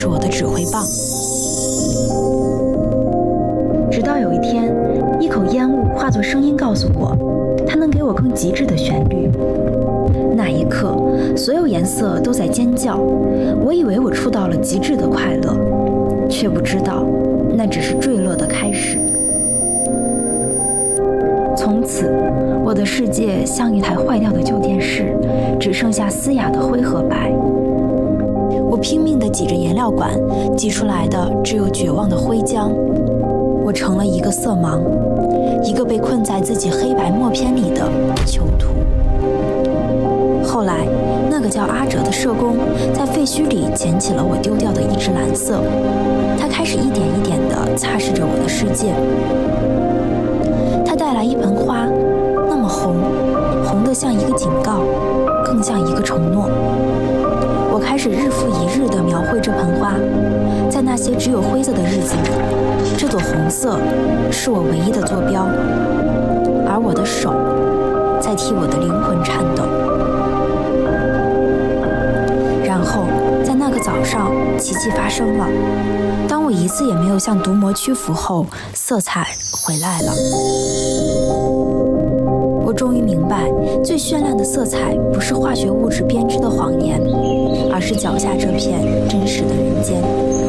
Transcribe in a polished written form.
是我的指挥棒。直到有一天，一口烟雾化作声音告诉我，它能给我更极致的旋律。那一刻，所有颜色都在尖叫，我以为我触到了极致的快乐，却不知道那只是坠落的开始。从此，我的世界像一台坏掉的旧电视，只剩下嘶哑的灰和白。我拼命地挤着颜料管，挤出来的只有绝望的灰浆。我成了一个色盲，一个被困在自己黑白默片里的囚徒。后来，那个叫阿哲的社工在废墟里捡起了我丢掉的一支蓝色，他开始一点一点地擦拭着我的世界。他带来一盆花，那么红，红得像一个警告，更像一个承诺。我开始日复一日地描绘这盆花，在那些只有灰色的日子里，这朵红色是我唯一的坐标，而我的手在替我的灵魂颤抖。然后在那个早上，奇迹发生了。当我一次也没有向毒魔屈服后，色彩回来了。我终于明白，最绚烂的色彩不是化学物质编织的谎言，而是脚下这片真实的人间。